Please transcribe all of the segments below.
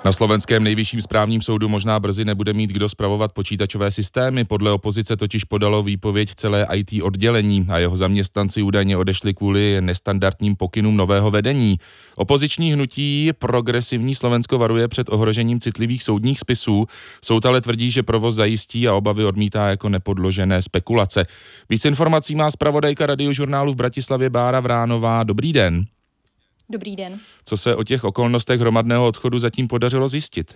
Na slovenském nejvyšším správním soudu možná brzy nebude mít kdo spravovat počítačové systémy. Podle opozice totiž podalo výpověď celé IT oddělení a jeho zaměstnanci údajně odešli kvůli nestandardním pokynům nového vedení. Opoziční hnutí Progresivní Slovensko varuje před ohrožením citlivých soudních spisů. Soud ale tvrdí, že provoz zajistí a obavy odmítá jako nepodložené spekulace. Víc informací má zpravodajka Radiožurnálu v Bratislavě Bára Vránová. Dobrý den. Dobrý den. Co se o těch okolnostech hromadného odchodu zatím podařilo zjistit?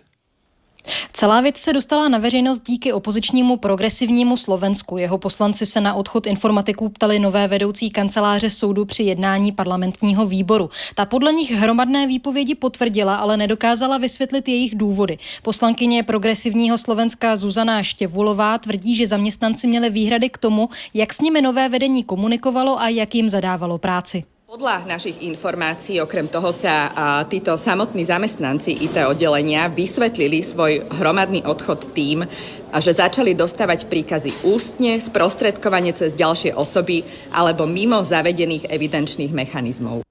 Celá věc se dostala na veřejnost díky opozičnímu Progresivnímu Slovensku. Jeho poslanci se na odchod informatiků ptali nové vedoucí kanceláře soudu při jednání parlamentního výboru. Ta podle nich hromadné výpovědi potvrdila, ale nedokázala vysvětlit jejich důvody. Poslankyně Progresivního Slovenska Zuzana Štěvulová tvrdí, že zaměstnanci měli výhrady k tomu, jak s nimi nové vedení komunikovalo a jak jim zadávalo práci. Podľa našich informácií, okrem toho sa títo samotní zamestnanci IT oddelenia vysvetlili svoj hromadný odchod tým, že začali dostávať príkazy ústne, sprostredkovane cez ďalšie osoby alebo mimo zavedených evidenčných mechanizmov.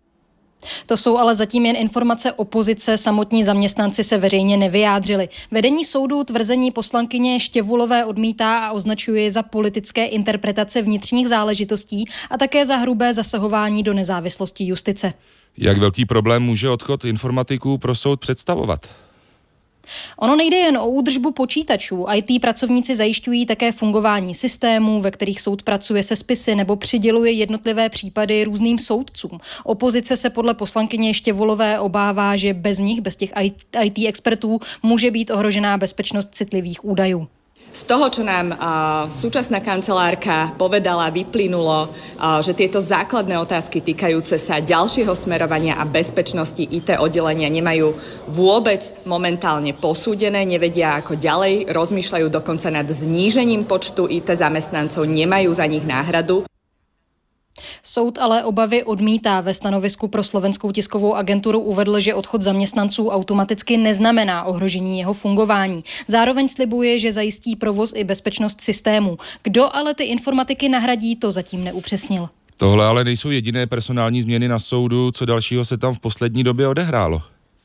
To jsou ale zatím jen informace opozice, samotní zaměstnanci se veřejně nevyjádřili. Vedení soudu tvrzení poslankyně Štěvulové odmítá a označuje je za politické interpretace vnitřních záležitostí a také za hrubé zasahování do nezávislosti justice. Jak velký problém může odchod informatiků pro soud představovat? Ono nejde jen o údržbu počítačů. IT pracovníci zajišťují také fungování systémů, ve kterých soud pracuje se spisy nebo přiděluje jednotlivé případy různým soudcům. Opozice se podle poslankyně Štěvulové obává, že bez nich, bez těch IT expertů, může být ohrožená bezpečnost citlivých údajů. Z toho, čo nám súčasná kancelárka povedala, vyplynulo, že tieto základné otázky týkajúce sa ďalšieho smerovania a bezpečnosti IT oddelenia nemajú vôbec momentálne posúdené, nevedia ako ďalej, rozmýšľajú dokonca nad znížením počtu IT zamestnancov, nemajú za nich náhradu. Soud ale obavy odmítá. Ve stanovisku pro Slovenskou tiskovou agenturu uvedl, že odchod zaměstnanců automaticky neznamená ohrožení jeho fungování. Zároveň slibuje, že zajistí provoz i bezpečnost systému. Kdo ale ty informatiky nahradí, to zatím neupřesnil. Tohle ale nejsou jediné personální změny na soudu, co dalšího se tam v poslední době odehrálo.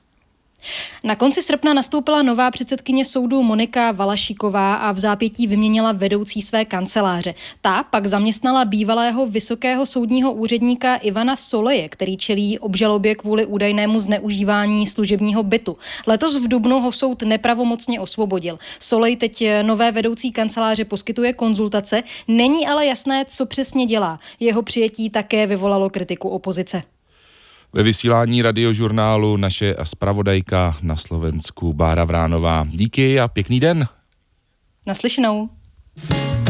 Na konci srpna nastoupila nová předsedkyně soudu Monika Valašíková a v zápětí vyměnila vedoucí své kanceláře. Ta pak zaměstnala bývalého vysokého soudního úředníka Ivana Soleje, který čelí obžalobě kvůli údajnému zneužívání služebního bytu. Letos v dubnu ho soud nepravomocně osvobodil. Solej teď nové vedoucí kanceláře poskytuje konzultace, není ale jasné, co přesně dělá. Jeho přijetí také vyvolalo kritiku opozice. Ve vysílání Radiožurnálu naše zpravodajka na Slovensku Bára Vránová. Díky a pěkný den. Naslyšenou.